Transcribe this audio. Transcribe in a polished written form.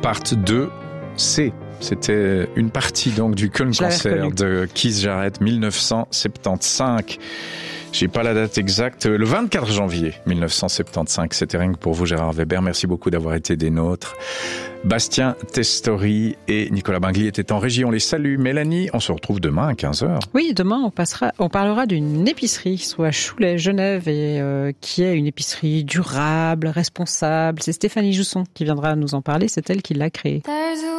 Part 2C. C'était une partie donc du Köln Concert de Keith Jarrett 1975. J'ai pas la date exacte, le 24 janvier 1975. C'était rien que pour vous, Gérard Weber. Merci beaucoup d'avoir été des nôtres. Bastien Testori et Nicolas Bingli étaient en régie. On les salue. Mélanie, on se retrouve demain à 15h. Oui, demain, on parlera d'une épicerie, soit à Choulais, Genève, et qui est une épicerie durable, responsable. C'est Stéphanie Jousson qui viendra nous en parler. C'est elle qui l'a créée.